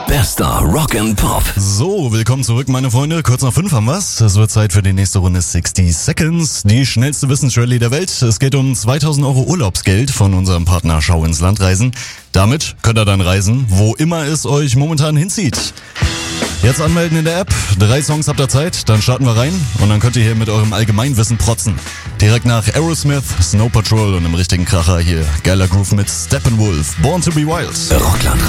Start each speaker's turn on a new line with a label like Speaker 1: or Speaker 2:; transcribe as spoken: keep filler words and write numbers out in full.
Speaker 1: Bester Rock and Pop.
Speaker 2: So, willkommen zurück, meine Freunde. Kurz nach fünf haben wir's. Es wird Zeit für die nächste Runde sixty Seconds. Die schnellste Wissensrallye der Welt. Es geht um zweitausend Euro Urlaubsgeld von unserem Partner Schau ins Land reisen. Damit könnt ihr dann reisen, wo immer es euch momentan hinzieht. Jetzt anmelden in der App. Drei Songs habt ihr Zeit, dann starten wir rein und dann könnt ihr hier mit eurem Allgemeinwissen protzen. Direkt nach Aerosmith, Snow Patrol und im richtigen Kracher hier geiler Groove mit Steppenwolf, Born to be Wild.
Speaker 1: Rockland